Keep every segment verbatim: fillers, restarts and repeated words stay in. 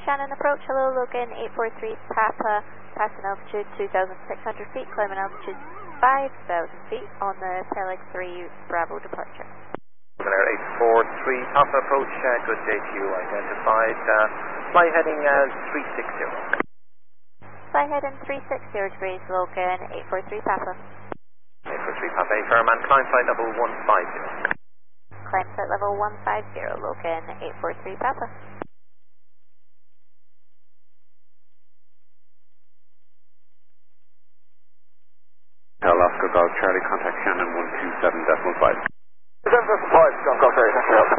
Shannon approach, hello Logan, eight four three Papa, passing altitude two thousand six hundred feet, climbing altitude five thousand feet on the Peleg three Bravo departure. eight four three Papa approach, uh, good day to you, identified, uh, fly heading as three sixty. Fly heading three sixty degrees Logan, eight four three Papa. eight four three Papa, firm and climb flight level one five zero. Climb flight level one five zero Logan, eight four three Papa. Oscar Golf Charlie, contact Shannon one two seven decimal five. seven decimal five, John Golf Charlie, thank you.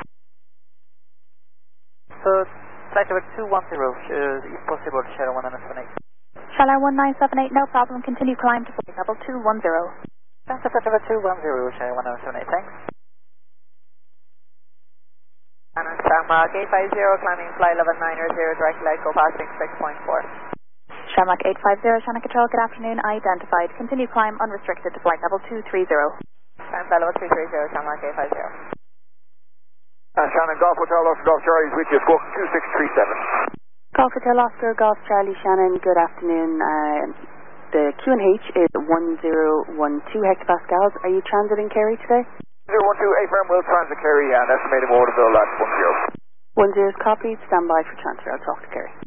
So, flight number two one zero, uh, if possible, Shallow one nine seven eight. Shallow one nine seven eight, no problem, continue climb to flight level two one zero. Thanks, flight number two one zero, Shallow one nine seven eight, thanks. And Shamrock eight five zero, climbing flight level nine zero, direct leg, go passing six point four. Shamrock eight five zero, Shannon Control, good afternoon, identified. Continue climb unrestricted to flight level two three zero. Climb flight level two three zero, Shamrock eight five zero. Uh, Shannon, Golf Hotel, Oscar Golf Charlie is with you, squawk two six three seven. Golf Hotel, Oscar Golf Charlie, Shannon, good afternoon. Uh, the Q and H is one zero one two hectopascals. Are you transiting Kerry today? zero one two, A firm will transit Kerry and estimating Waterville at one zero. one zero is copied, stand by for transfer. I'll talk to Kerry.